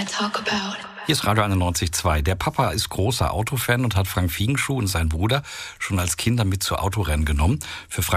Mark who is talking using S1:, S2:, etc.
S1: Hier ist Radio 91.2. Der Papa ist großer Autofan und hat Frank Fiegenschuh und seinen Bruder schon als Kinder mit zu Autorennen genommen. Für